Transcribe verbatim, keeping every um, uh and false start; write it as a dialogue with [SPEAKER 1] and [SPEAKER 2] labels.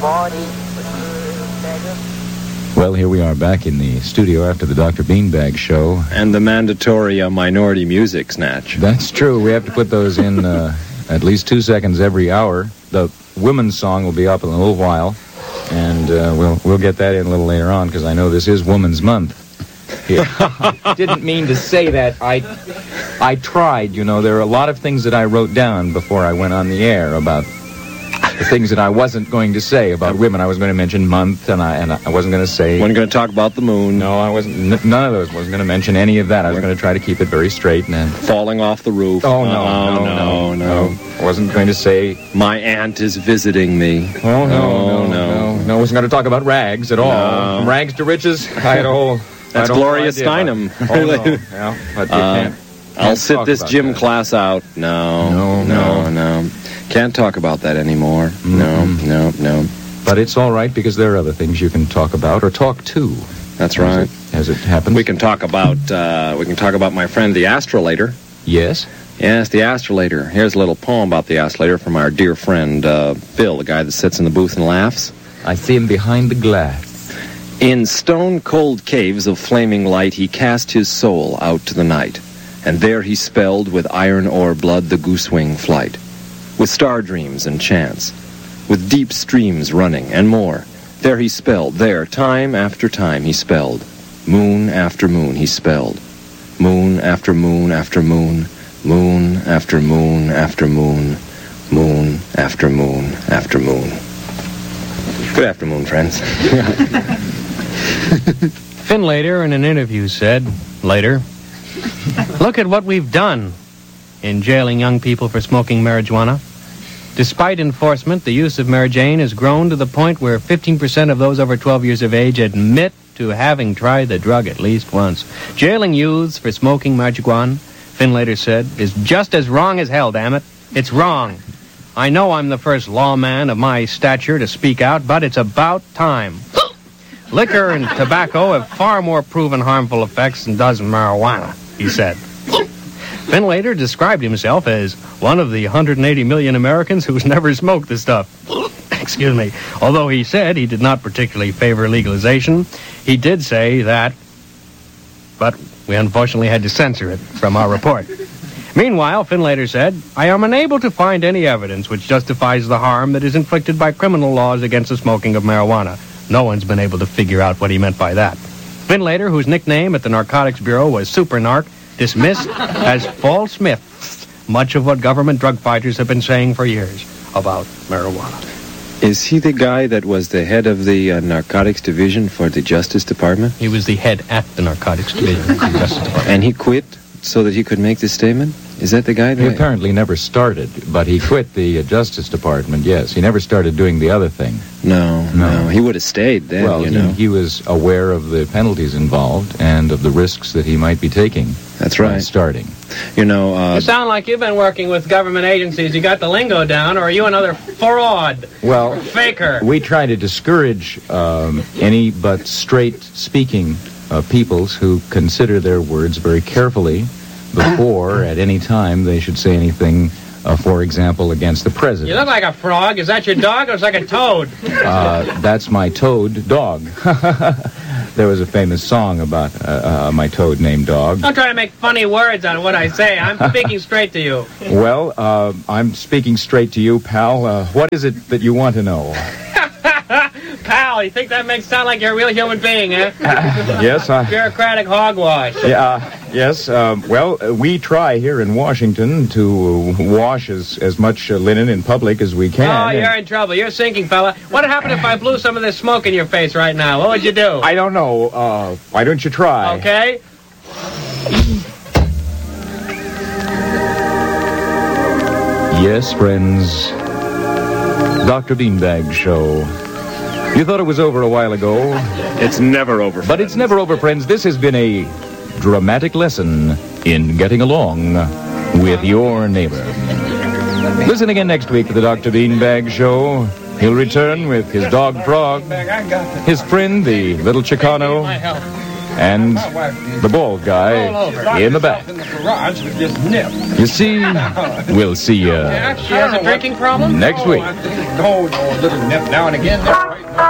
[SPEAKER 1] Well, here we are back in the studio after the Doctor Beanbag show.
[SPEAKER 2] And the mandatory uh, minority music snatch.
[SPEAKER 1] That's true. We have to put those in uh, at least two seconds every hour. The women's song will be up in a little while, and uh, we'll we'll get that in a little later on, because I know this is Women's Month. Didn't mean to say that. I I tried, you know. There are a lot of things that I wrote down before I went on the air about the things that I wasn't going to say about women. I was going to mention month, and I and I wasn't going to say...
[SPEAKER 2] Wasn't going to talk about the moon.
[SPEAKER 1] No, I wasn't. N- none of those. Wasn't going to mention any of that. I was going to try to keep it very straight. And then
[SPEAKER 2] falling off the roof.
[SPEAKER 1] Oh, no,
[SPEAKER 2] oh,
[SPEAKER 1] no, no, no, no. I wasn't going to say...
[SPEAKER 2] My aunt is visiting me.
[SPEAKER 1] Oh, no,
[SPEAKER 2] oh,
[SPEAKER 1] no, no, no. No, I wasn't going to talk about rags at all.
[SPEAKER 2] No.
[SPEAKER 1] From rags to riches, I had a whole...
[SPEAKER 2] That's Gloria Steinem.
[SPEAKER 1] Oh, no. Yeah, but you
[SPEAKER 2] uh,
[SPEAKER 1] can't,
[SPEAKER 2] I'll
[SPEAKER 1] can't
[SPEAKER 2] sit this gym
[SPEAKER 1] that.
[SPEAKER 2] class out. No,
[SPEAKER 1] No,
[SPEAKER 2] no,
[SPEAKER 1] no.
[SPEAKER 2] no. Can't talk about that anymore.
[SPEAKER 1] Mm-hmm.
[SPEAKER 2] No, no, no.
[SPEAKER 1] But it's all right, because there are other things you can talk about or talk to.
[SPEAKER 2] That's right.
[SPEAKER 1] As it, as it happens.
[SPEAKER 2] We can talk about uh, we can talk about my friend the astrolator.
[SPEAKER 1] Yes?
[SPEAKER 2] Yes, the astrolator. Here's a little poem about the astrolator from our dear friend uh, Bill, the guy that sits in the booth and laughs.
[SPEAKER 1] I see him behind the glass.
[SPEAKER 2] In stone-cold caves of flaming light, he cast his soul out to the night, and there he spelled with iron ore blood the goose-wing flight, with star dreams and chants, with deep streams running and more. There he spelled, there, time after time he spelled, moon after moon he spelled, moon after moon after moon, moon after moon after moon, moon after moon after moon. Good afternoon, friends.
[SPEAKER 3] Finlater, in an interview, said, later, "Look at what we've done in jailing young people for smoking marijuana. Despite enforcement, the use of Mary Jane has grown to the point where fifteen percent of those over twelve years of age admit to having tried the drug at least once. Jailing youths for smoking marijuana," Finlater said, "is just as wrong as hell, damn it. It's wrong. I know I'm the first lawman of my stature to speak out, but it's about time. Liquor and tobacco have far more proven harmful effects than does marijuana," he said. Finlater described himself as one of the one hundred eighty million Americans who's never smoked the stuff. Excuse me. Although he said he did not particularly favor legalization, he did say that, but we unfortunately had to censor it from our report. Meanwhile, Finlater said, "I am unable to find any evidence which justifies the harm that is inflicted by criminal laws against the smoking of marijuana." No one's been able to figure out what he meant by that. Finlater, whose nickname at the Narcotics Bureau was Super Narc, dismissed as false myths much of what government drug fighters have been saying for years about marijuana.
[SPEAKER 2] Is he the guy that was the head of the uh, narcotics division for the Justice Department?
[SPEAKER 3] He was the head at the Narcotics Division of the Justice Department.
[SPEAKER 2] And he quit so that he could make this statement? Is that the guy?
[SPEAKER 1] He apparently never started, but he quit the uh, Justice Department, yes. He never started doing the other thing.
[SPEAKER 2] No, no.
[SPEAKER 1] No.
[SPEAKER 2] He would have stayed then,
[SPEAKER 1] well,
[SPEAKER 2] you
[SPEAKER 1] he,
[SPEAKER 2] know.
[SPEAKER 1] he was aware of the penalties involved and of the risks that he might be taking.
[SPEAKER 2] That's
[SPEAKER 1] by
[SPEAKER 2] right.
[SPEAKER 1] starting.
[SPEAKER 2] You know, uh...
[SPEAKER 3] You sound like you've been working with government agencies. You got the lingo down, or are you another fraud?
[SPEAKER 1] Well,
[SPEAKER 3] Faker.
[SPEAKER 1] We try to discourage um, any but straight-speaking uh, peoples who consider their words very carefully before, at any time, they should say anything, uh, for example, against the president.
[SPEAKER 3] You look like a frog. Is that your dog, or is it like a toad?
[SPEAKER 1] Uh, that's my toad dog. There was a famous song about uh, uh, my toad named Dog.
[SPEAKER 3] Don't try to make funny words out of what I say. I'm speaking straight to you.
[SPEAKER 1] Well, uh, I'm speaking straight to you, pal. Uh, what is it that you want to know?
[SPEAKER 3] Pal, you think that makes sound like you're a real human being, eh?
[SPEAKER 1] Uh, yes, I...
[SPEAKER 3] Bureaucratic hogwash.
[SPEAKER 1] Yeah, uh, yes. Um, well, uh, we try here in Washington to uh, wash as, as much uh, linen in public as we can.
[SPEAKER 3] Oh, you're
[SPEAKER 1] and...
[SPEAKER 3] in trouble. You're sinking, fella. What would happen if I blew some of this smoke in your face right now? What would you do?
[SPEAKER 1] I don't know. Uh, why don't you try?
[SPEAKER 3] Okay.
[SPEAKER 1] Yes, friends. Doctor Beanbag Show. You thought it was over a while ago.
[SPEAKER 2] It's never over, friends.
[SPEAKER 1] But it's never over, friends. This has been a dramatic lesson in getting along with your neighbor. Listen again next week to the Doctor Beanbag Show. He'll return with his dog Frog, his friend, the little Chicano, and the bald guy in the back. You see, we'll see you
[SPEAKER 3] She has a drinking problem?
[SPEAKER 1] next week.
[SPEAKER 4] No, no, a little nip now and again.